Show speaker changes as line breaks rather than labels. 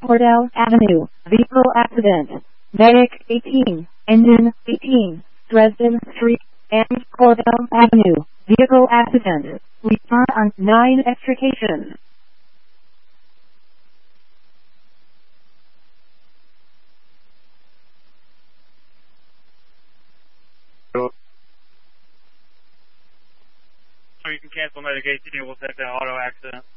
Cordell Avenue, vehicle accident. Medic 18, engine 18, Dresden Street and Cordell Avenue, vehicle accident. Return on 9 extrication.
So you can cancel medic 18 and we'll take that auto accident.